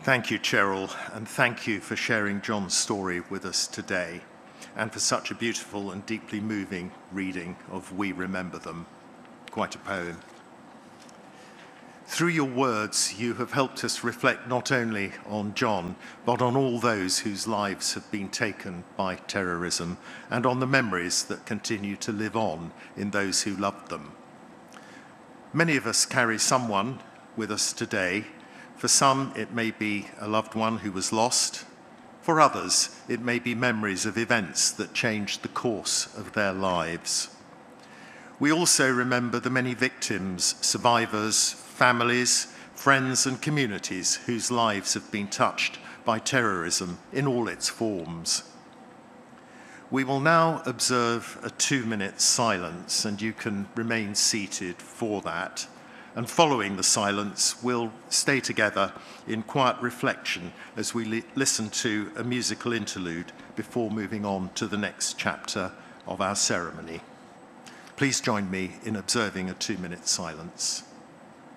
Thank you, Cheryl, and thank you for sharing John's story with us today and for such a beautiful and deeply moving reading of We Remember Them. Quite a poem. Through your words, you have helped us reflect not only on John, but on all those whose lives have been taken by terrorism and on the memories that continue to live on in those who loved them. Many of us carry someone with us today. For some, it may be a loved one who was lost. For others, it may be memories of events that changed the course of their lives. We also remember the many victims, survivors, families, friends and communities whose lives have been touched by terrorism in all its forms. We will now observe a 2-minute silence, and you can remain seated for that. And following the silence, we'll stay together in quiet reflection as we listen to a musical interlude before moving on to the next chapter of our ceremony. Please join me in observing a 2-minute silence.